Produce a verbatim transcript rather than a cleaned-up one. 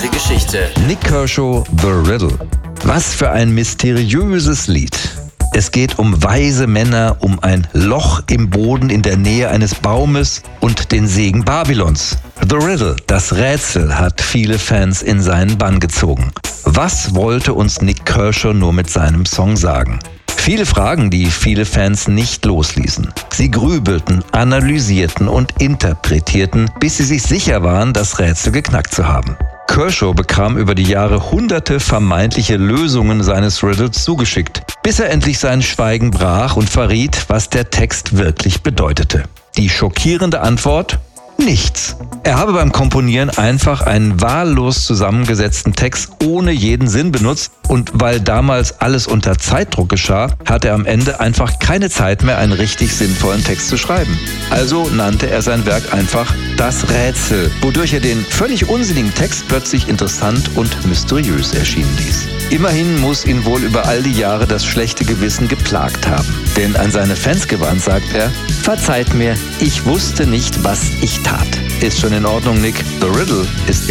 Heute Geschichte. Nik Kershaw, The Riddle. Was für ein mysteriöses Lied. Es geht um weise Männer, um ein Loch im Boden in der Nähe eines Baumes und den Segen Babylons. The Riddle, das Rätsel, hat viele Fans in seinen Bann gezogen. Was wollte uns Nik Kershaw nur mit seinem Song sagen? Viele Fragen, die viele Fans nicht losließen. Sie grübelten, analysierten und interpretierten, bis sie sich sicher waren, das Rätsel geknackt zu haben. Kershaw bekam über die Jahre hunderte vermeintliche Lösungen seines Riddles zugeschickt, bis er endlich sein Schweigen brach und verriet, was der Text wirklich bedeutete. Die schockierende Antwort? Nichts. Er habe beim Komponieren einfach einen wahllos zusammengesetzten Text ohne jeden Sinn benutzt und weil damals alles unter Zeitdruck geschah, hatte er am Ende einfach keine Zeit mehr, einen richtig sinnvollen Text zu schreiben. Also nannte er sein Werk einfach Das Rätsel, wodurch er den völlig unsinnigen Text plötzlich interessant und mysteriös erschienen ließ. Immerhin muss ihn wohl über all die Jahre das schlechte Gewissen geplagt haben. Denn an seine Fans gewandt sagt er: Verzeiht mir, ich wusste nicht, was ich tat. Ist schon in Ordnung, Nick. The Riddle ist immer